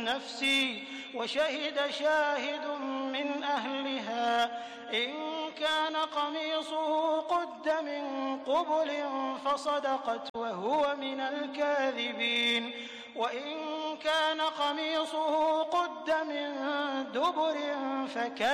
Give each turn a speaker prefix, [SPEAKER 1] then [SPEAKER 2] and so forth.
[SPEAKER 1] نفسي وشهد شاهد من أهلها إن كان قميصه قد من قبل فصدقت وهو من الكاذبين وإن كان قميصه قد من دبر فكذب